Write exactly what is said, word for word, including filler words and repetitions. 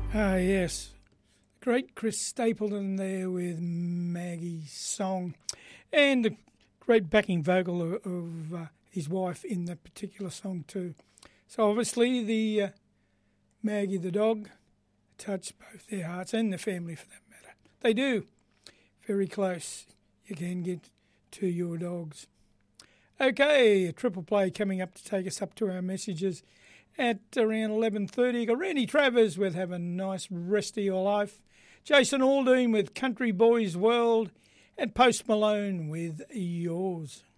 Ah, yes. Great Chris Stapleton there with Maggie's song. And the great backing vocal of, of uh, his wife in that particular song too. So obviously the uh, Maggie the dog touched both their hearts and the family for that matter. They do. Very close. You can get to your dogs. Okay, a triple play coming up to take us up to our messages at around eleven thirty. Got Randy Travers with Have a Nice Rest of Your Life. Jason Aldean with Country Boys World. And Post Malone with Yours.